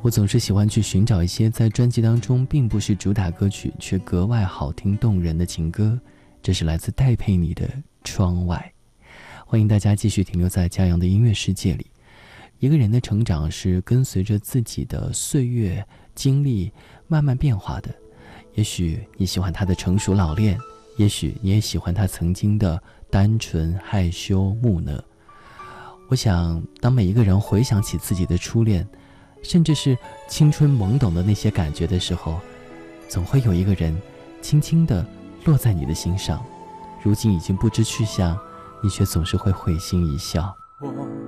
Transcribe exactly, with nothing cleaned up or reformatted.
我总是喜欢去寻找一些在专辑当中并不是主打歌曲却格外好听动人的情歌。这是来自戴佩妮的《窗外》。欢迎大家继续停留在嘉阳的音乐世界里。一个人的成长是跟随着自己的岁月经历慢慢变化的，也许你喜欢他的成熟老练，也许你也喜欢他曾经的单纯害羞木讷。我想当每一个人回想起自己的初恋，甚至是青春懵懂的那些感觉的时候，总会有一个人轻轻地落在你的心上，如今已经不知去向，你却总是会会心一笑。 我